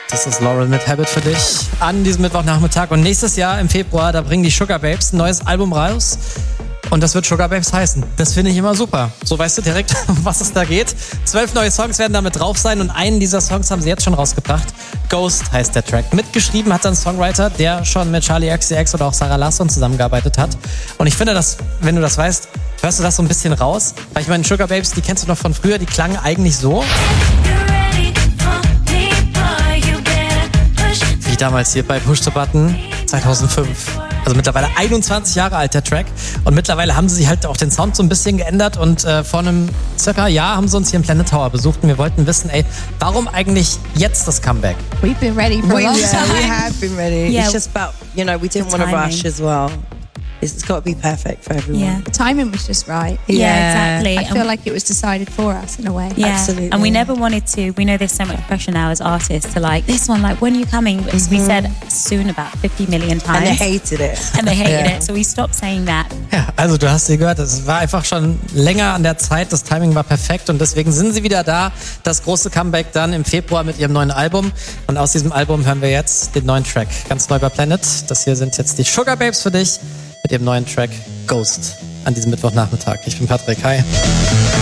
Das ist Laurel mit Habit für dich an diesem Mittwochnachmittag. Und nächstes Jahr im Februar, da bringen die Sugar Babes ein neues Album raus. Und das wird Sugar Babes heißen. Das finde ich immer super. So weißt du direkt, um was es da geht. 12 neue Songs werden damit drauf sein und einen dieser Songs haben sie jetzt schon rausgebracht. Ghost heißt der Track. Mitgeschrieben hat ein Songwriter, der schon mit Charli XCX oder auch Sarah Larsson zusammengearbeitet hat. Und ich finde, dass, wenn du das weißt, hörst du das so ein bisschen raus. Weil ich meine, Sugar Babes, die kennst du noch von früher, die klangen eigentlich so. Wie damals hier bei Push the Button 2005. Also mittlerweile 21 Jahre alt der Track. Und mittlerweile haben sie halt auch den Sound so ein bisschen geändert. Und vor einem circa Jahr haben sie uns hier im Planet Tower besucht. Und wir wollten wissen, warum eigentlich jetzt das Comeback? We've been ready for a long time. We have been ready. Yeah. It's just about, we didn't want to rush as well. It's got to be perfect for everyone. Yeah, the timing was just right. Yeah, exactly. I feel like it was decided for us in a way. Yeah, absolutely. And we never wanted to. We know there's so much pressure now as artists to this one, when are you coming? Because we said soon about 50 million times. And they hated it. And they hated it, so we stopped saying that. Ja, also du hast sie gehört, es war einfach schon länger an der Zeit, das Timing war perfekt und deswegen sind sie wieder da. Das große Comeback dann im Februar mit ihrem neuen Album und aus diesem Album hören wir jetzt den neuen Track. Ganz neu bei Planet. Das hier sind jetzt die Sugar Babes für dich mit ihrem neuen Track Ghost an diesem Mittwochnachmittag. Ich bin Patrick, hi.